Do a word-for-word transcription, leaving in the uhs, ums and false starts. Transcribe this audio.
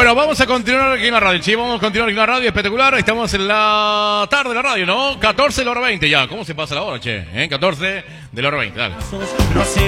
Bueno, vamos a continuar aquí en la radio, sí, vamos a continuar aquí en la radio, espectacular. Estamos en la tarde de la radio, ¿no? catorce de la hora veinte ya. ¿Cómo se pasa la hora, che? ¿Eh? catorce de la hora veinte, dale.